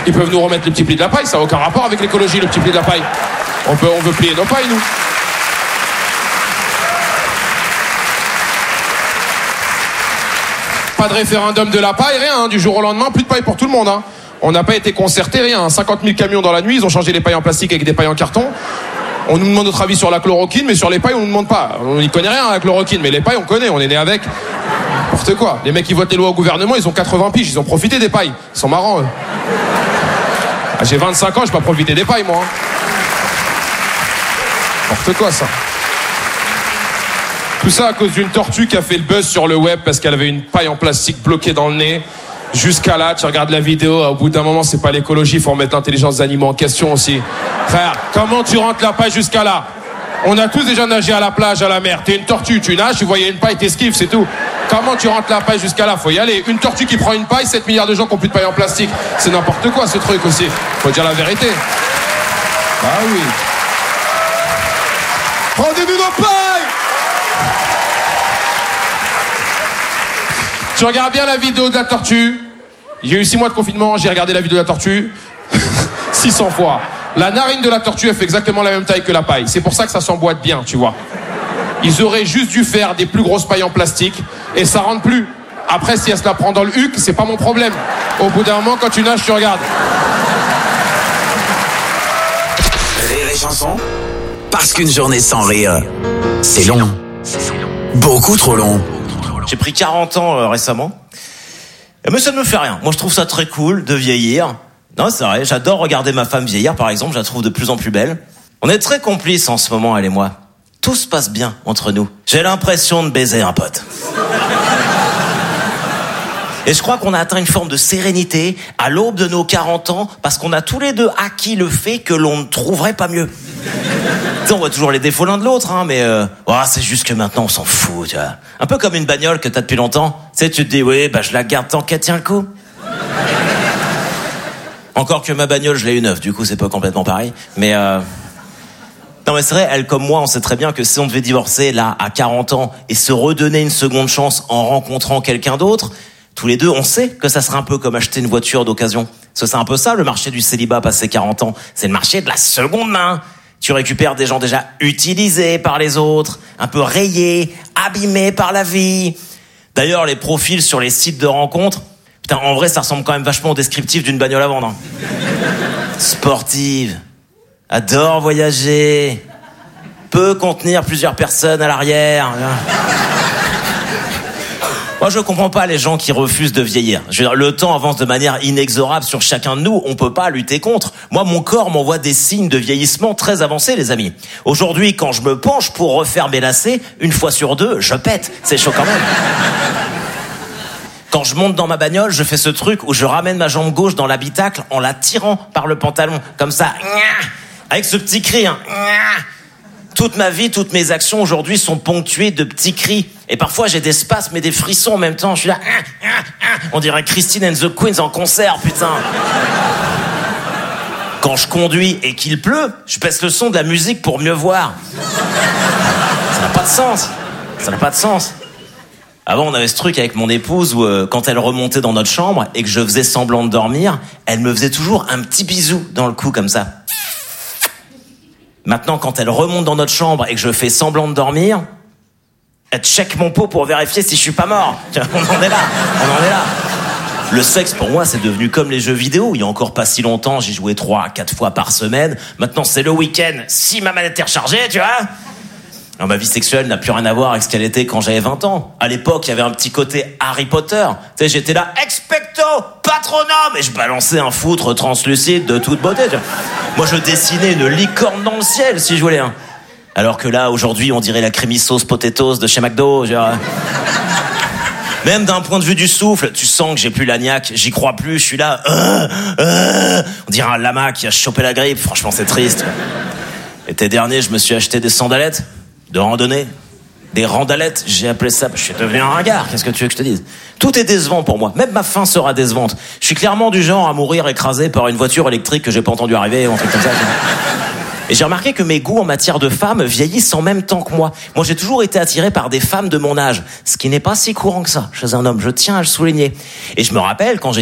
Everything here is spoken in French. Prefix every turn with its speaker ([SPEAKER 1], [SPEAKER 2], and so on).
[SPEAKER 1] Ils peuvent nous remettre le petit pli de la paille, ça n'a aucun rapport avec l'écologie, le petit pli de la paille. On veut plier nos pailles, nous. Pas de référendum de la paille, rien, hein. Du jour au lendemain, plus de paille pour tout le monde, hein. On n'a pas été concerté, rien. 50 000 camions dans la nuit, ils ont changé les pailles en plastique avec des pailles en carton. On nous demande notre avis sur la chloroquine, mais sur les pailles, on nous demande pas. On n'y connaît rien à la chloroquine, mais les pailles, on connaît, on est né avec. N'importe quoi. Les mecs qui votent les lois au gouvernement, ils ont 80 piges, ils ont profité des pailles. Ils sont marrants, eux. Ah, j'ai 25 ans, j'ai pas profité des pailles, moi. Hein. N'importe quoi, ça. Tout ça à cause d'une tortue qui a fait le buzz sur le web parce qu'elle avait une paille en plastique bloquée dans le nez. Jusqu'à là, tu regardes la vidéo, au bout d'un moment, c'est pas l'écologie, il faut remettre l'intelligence des animaux en question aussi. Frère, comment tu rentres la paille jusqu'à là? On a tous déjà nagé à la plage, à la mer. T'es une tortue, tu nages, tu voyais une paille, t'esquives, c'est tout. Comment tu rentres la paille jusqu'à là? Faut y aller. Une tortue qui prend une paille, 7 milliards de gens qui ont plus de paille en plastique. C'est n'importe quoi, ce truc aussi. Faut dire la vérité. Ah oui. Rendez-nous nos pailles! Tu regardes bien la vidéo de la tortue. J'ai eu 6 mois de confinement, j'ai regardé la vidéo de la tortue 600 fois. La narine de la tortue, elle fait exactement la même taille que la paille. C'est pour ça que ça s'emboîte bien, tu vois. Ils auraient juste dû faire des plus grosses pailles en plastique et ça rentre plus. Après, si elle se la prend dans le huc, c'est pas mon problème. Au bout d'un moment, quand tu nages, tu regardes.
[SPEAKER 2] Rire et chanson, parce qu'une journée sans rire, c'est long. Beaucoup trop long.
[SPEAKER 3] J'ai pris 40 ans récemment. Mais ça ne me fait rien. Moi, je trouve ça très cool de vieillir. Non, c'est vrai, j'adore regarder ma femme vieillir, par exemple. Je la trouve de plus en plus belle. On est très complices en ce moment, elle et moi. Tout se passe bien entre nous. J'ai l'impression de baiser un pote. Et je crois qu'on a atteint une forme de sérénité à l'aube de nos 40 ans parce qu'on a tous les deux acquis le fait que l'on ne trouverait pas mieux. Tu sais, on voit toujours les défauts l'un de l'autre, hein, mais c'est juste que maintenant on s'en fout, tu vois. Un peu comme une bagnole que t'as depuis longtemps. Tu sais, tu te dis, oui, je la garde tant qu'elle tient le coup. Encore que ma bagnole, je l'ai eu neuve, du coup c'est pas complètement pareil. Mais non mais c'est vrai, elle comme moi, on sait très bien que si on devait divorcer là à 40 ans et se redonner une seconde chance en rencontrant quelqu'un d'autre, tous les deux, on sait que ça serait un peu comme acheter une voiture d'occasion. Parce que c'est un peu ça, le marché du célibat passé 40 ans. C'est le marché de la seconde main. Tu récupères des gens déjà utilisés par les autres, un peu rayés, abîmés par la vie. D'ailleurs, les profils sur les sites de rencontres, putain, en vrai, ça ressemble quand même vachement au descriptif d'une bagnole à vendre. Hein. Sportive, adore voyager, peut contenir plusieurs personnes à l'arrière. Moi, je comprends pas les gens qui refusent de vieillir. Je veux dire, le temps avance de manière inexorable sur chacun de nous. On peut pas lutter contre. Moi, mon corps m'envoie des signes de vieillissement très avancés, les amis. Aujourd'hui, quand je me penche pour refaire mes lacets, 1 fois sur 2, je pète. C'est chaud quand même. Quand je monte dans ma bagnole, je fais ce truc où je ramène ma jambe gauche dans l'habitacle en la tirant par le pantalon. Comme ça. Avec ce petit cri, hein. Toute ma vie, toutes mes actions aujourd'hui sont ponctuées de petits cris. Et parfois, j'ai des spasmes et des frissons en même temps. Je suis là... On dirait Christine and the Queens en concert, putain. Quand je conduis et qu'il pleut, je baisse le son de la musique pour mieux voir. Ça n'a pas de sens. Ça n'a pas de sens. Avant, on avait ce truc avec mon épouse où quand elle remontait dans notre chambre et que je faisais semblant de dormir, elle me faisait toujours un petit bisou dans le cou comme ça. Maintenant, quand elle remonte dans notre chambre et que je fais semblant de dormir, elle check mon pot pour vérifier si je suis pas mort. On en est là. Le sexe, pour moi, c'est devenu comme les jeux vidéo. Il y a encore pas si longtemps, j'y jouais 3 à 4 fois par semaine. Maintenant, c'est le week-end. Si ma manette est rechargée, tu vois. Alors, ma vie sexuelle n'a plus rien à voir avec ce qu'elle était quand j'avais 20 ans. À l'époque, il y avait un petit côté Harry Potter. Tu sais, j'étais là, expecto patronum, et je balançais un foutre translucide de toute beauté. Tu vois. Moi, je dessinais une licorne dans le ciel, si je voulais. Hein. Alors que là, aujourd'hui, on dirait la creamy sauce potatoes de chez McDo. Genre. Même d'un point de vue du souffle, tu sens que j'ai plus la niaque, j'y crois plus, je suis là. On dirait un lama qui a chopé la grippe. Franchement, c'est triste. L'été dernier, je me suis acheté des sandalettes de randonnée. Des randalettes, j'ai appelé ça. Je suis devenu un ringard, qu'est-ce que tu veux que je te dise? Tout est décevant pour moi, même ma fin sera décevante. Je suis clairement du genre à mourir écrasé par une voiture électrique que j'ai pas entendu arriver ou un truc comme ça. Et j'ai remarqué que mes goûts en matière de femmes vieillissent en même temps que moi. Moi, j'ai toujours été attiré par des femmes de mon âge, ce qui n'est pas si courant que ça chez un homme, je tiens à le souligner. Et je me rappelle, quand